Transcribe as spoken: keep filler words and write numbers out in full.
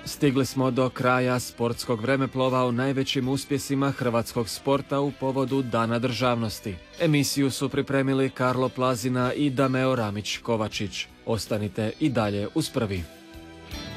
Stigli smo do kraja sportskog vremeplova o najvećim uspjesima hrvatskog sporta u povodu Dana državnosti. Emisiju su pripremili Karlo Plazina i Dameo Ramić-Kovačić. Ostanite i dalje uz Prvi.